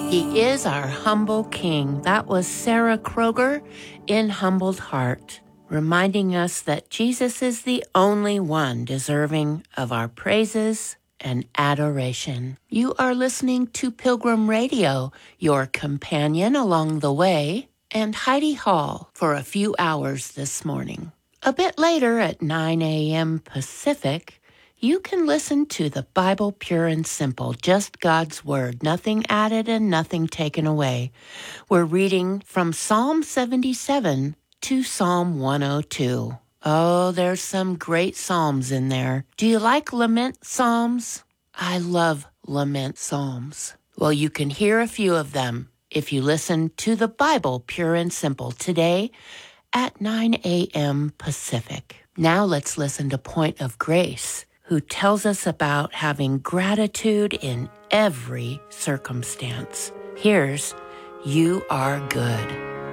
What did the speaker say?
He is our humble King. That was Sarah Kroger in Humbled Heart, reminding us that Jesus is the only one deserving of our praises and adoration. You are listening to Pilgrim Radio, your companion along the way, and Heidi Hall for a few hours this morning. A bit later at 9 a.m. Pacific, you can listen to the Bible Pure and Simple, just God's Word, nothing added and nothing taken away. We're reading from Psalm 77 to Psalm 102. Oh, there's some great psalms in there. Do you like lament psalms? I love lament psalms. Well, you can hear a few of them if you listen to the Bible Pure and Simple today at 9 a.m. Pacific. Now let's listen to Point of Grace, who tells us about having gratitude in every circumstance. Here's You Are Good.